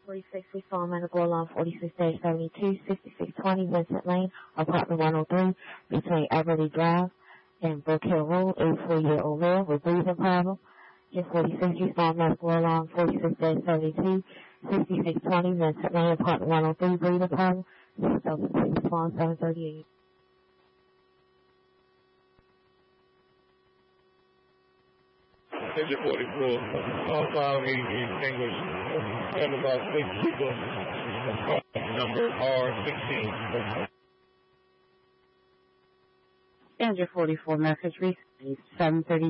46, respond medical alarm 46-72, 6620 Vincent Lane, apartment 103, between Everly Drive and Brook Hill Road, a 4-year-old male with breathing problem. 46, respond medical alarm 46-72, 6620 Vincent Lane, apartment 103, breathing problem. Respond 738. Engine 44, all file needs to be extinguished, and about 6 people, number R16. Engine 44 message received 7:30.